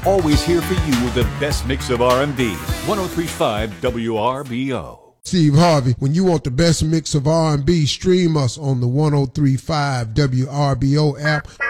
always here for you with the best mix of R&B. 103.5 WRBO. Steve Harvey, when you want the best mix of R&B, stream us on the 103.5 WRBO app